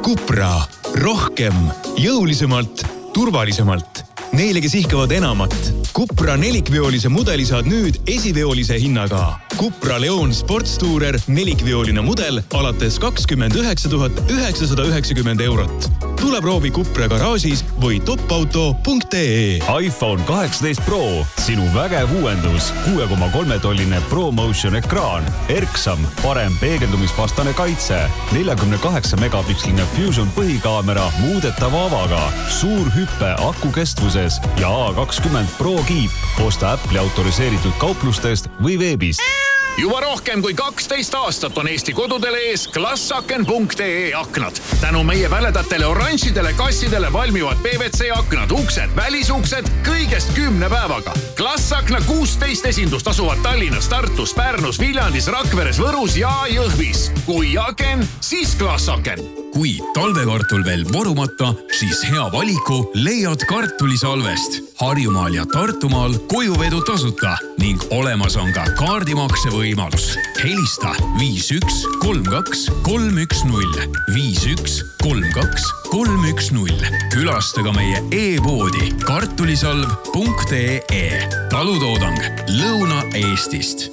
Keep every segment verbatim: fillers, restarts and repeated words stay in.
Cupra. Rohkem, jõulisemalt, turvalisemalt. Neile, kes ihkavad enamat. Cupra nelikveolise mudeli saad nüüd esiveolise hinnaga. Cupra Leon Sports Tourer nelikveoline mudel alates kakskümmend üheksa tuhat üheksasada üheksakümmend eurot. Tule proovi Cupra garaažis või topauto punkt ee. iPhone kaheksateist Pro, sinu vägev uuendus, kuue koma kolme tolline ProMotion ekraan, erksam, parem peegeldumisvastane kaitse, neljakümne kaheksa megapiksline Fusion põhikaamera muudetava avaga, suur hüppe aku kestvuses ja A kakskümmend Pro kiip. Osta Apple'i autoriseeritud kauplustest või veebist. Juba rohkem kui kaksteist aastat on Eesti kodudele ees Glassaken punkt ee aknad. Tänu meie väledatele oranžidele kassidele valmivad P V C aknad, uksed, välisuksed kõigest kümne päevaga. Glassakna kuusteist esindust asuvad Tallinnas, Tartus, Pärnus, Viljandis, Rakveres, Võrus ja Jõhvis. Kui aken, siis Glassaken. Kui talvekartul veel vorumata, siis hea valiku leiad kartulisalvest. Harjumaal ja Tartumaal kojuvedu tasuta ning olemas on ka kaardimakse võimalus. Helista viis üks kolm kaks kolm üks null, viis üks kolm kaks kolm üks null. Külastaga meie e-poodi kartulisalv punkt ee. Talutoodang Lõuna-Eestist.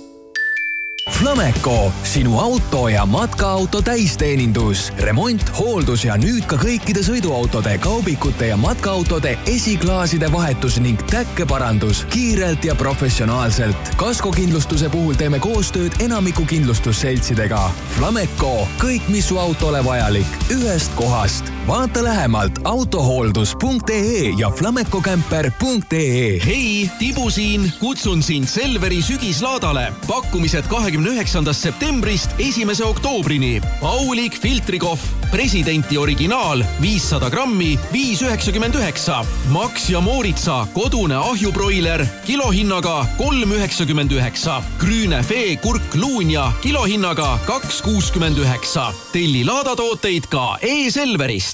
Flameco, sinu auto ja matkaauto täisteenindus, remont, hooldus ja nüüd ka kõikide sõiduautode, kaubikute ja matkaautode esiklaaside vahetus ning täkkeparandus kiirelt ja professionaalselt. Kaskokindlustuse puhul teeme koostööd enamiku kindlustusseltsidega. Flameco, kõik mis su autole vajalik, ühest kohast. Vaata lähemalt autohooldus punkt ee ja flamecocamper punkt ee. Hei, Tibu siin, kutsun sind Selveri sügislaadale. Pakkumised kahekümne üheksandast septembrist esimese oktoobrini. Aulik filtrikohv, presidenti originaal, viissada grammi, viis üheksakümmend üheksa. Max ja Mooritsa, kodune ahjubroiler, kilohinnaga kolm üheksakümmend üheksa. Grüne Fee kurk luunja, kilohinnaga kaks kuuskümmend üheksa. Telli laadatooteid ka e-Selverist.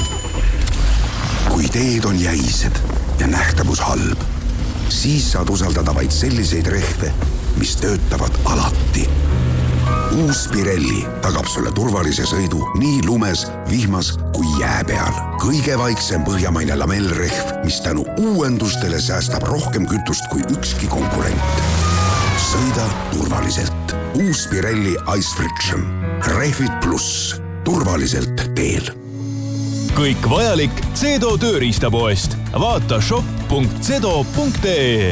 Kui teed on jäised ja nähtavus halb, siis saad usaldada vaid selliseid rehve, mis töötavad alati. Uus Pirelli tagab sulle turvalise sõidu nii lumes, vihmas kui jää peal. Kõige vaiksem põhjamaine lamellrehv, mis tänu uuendustele säästab rohkem kütust kui ükski konkurent. Sõida turvaliselt. Uus Pirelli Ice Friction. Rehvid pluss. Turvaliselt teel. Kõik vajalik Cedo tööriistapoest. Vaata shop punkt cedo punkt ee.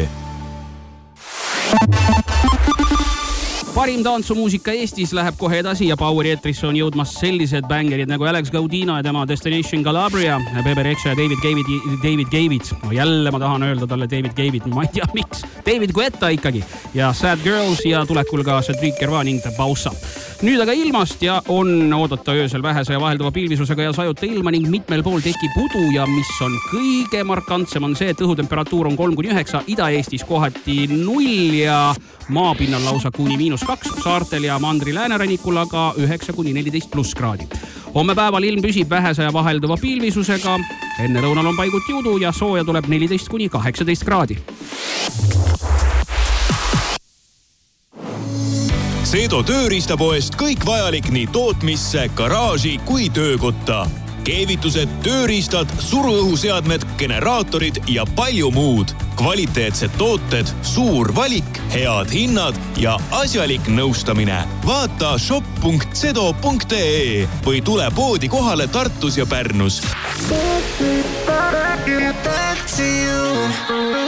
Parim tantsumuusika Eestis läheb kohe edasi ja Poweri eetrisse on jõudmas sellised bängerid nagu Alex Gaudino ja tema Destination Calabria, Bebe Rexha ja David Gavit, David Gavit. No jälle ma tahan öelda talle David Gavit, ma ei tea miks. David Guetta ikkagi. Ja Sad Girls ja tulekul ka Cedric Gervais ning The Bausa. Nüüd aga ilmast ja on oodata öösel vähese ja vahelduva pilvisusega ja sajuta ilma ning mitmel pool tekib udu ja mis on kõige markantsem on see, et õhutemperatuur on kolm kuni üheksa, Ida-Eestis kohati null ja maapinnal lausa kuni miinus kaks, saartel ja mandri läänerannikul aga üheksa kuni neliteist pluss kraadi. Homme päeval ilm püsib vähese ja vahelduva pilvisusega, enne lõunal on paiguti udu ja sooja tuleb neliteist kuni kaheksateist kraadi. Cedo tööriistapoest kõik vajalik nii tootmisse, garaaži kui töökotta. Keevitused, tööriistad, suruõhuseadmed, generaatorid ja palju muud. Kvaliteetsed tooted, suur valik, head hinnad ja asjalik nõustamine. Vaata shop punkt cedo punkt ee või tule poodi kohale Tartus ja Pärnus. Back to you.